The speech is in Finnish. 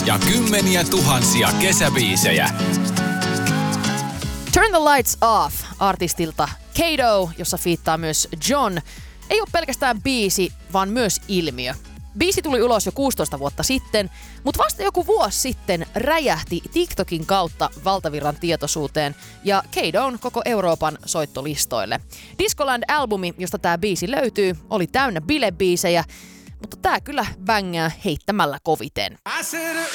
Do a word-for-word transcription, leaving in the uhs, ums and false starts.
ja kymmeniä tuhansia kesäbiisejä. Turn the Lights Off artistilta Kato, jossa fiittaa myös John, ei ole pelkästään biisi, vaan myös ilmiö. Biisi tuli ulos jo kuusitoista vuotta sitten, mutta vasta joku vuosi sitten räjähti TikTokin kautta valtavirran tietoisuuteen ja Kato on koko Euroopan soittolistoille. Discoland-albumi, josta tämä biisi löytyy, oli täynnä bilebiisejä, mutta tää kyllä bängää heittämällä koviten.